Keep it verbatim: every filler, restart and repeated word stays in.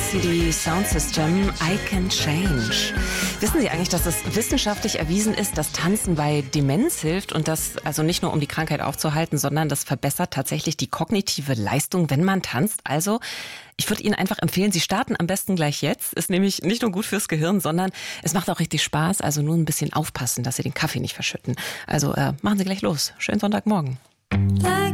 C D Sound System, I Can Change. Wissen Sie eigentlich, dass es wissenschaftlich erwiesen ist, dass Tanzen bei Demenz hilft und das also nicht nur um die Krankheit aufzuhalten, sondern das verbessert tatsächlich die kognitive Leistung, wenn man tanzt? Also ich würde Ihnen einfach empfehlen, Sie starten am besten gleich jetzt. Ist nämlich nicht nur gut fürs Gehirn, sondern es macht auch richtig Spaß. Also nur ein bisschen aufpassen, dass Sie den Kaffee nicht verschütten. Also äh, machen Sie gleich los. Schönen Sonntagmorgen.